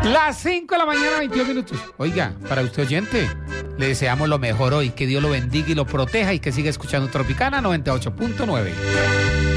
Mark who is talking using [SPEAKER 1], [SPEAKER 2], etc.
[SPEAKER 1] Las 5 de la mañana, 22 minutos. Oiga, para usted oyente, le deseamos lo mejor hoy. Que Dios lo bendiga y lo proteja y que siga escuchando Tropicana 98.9.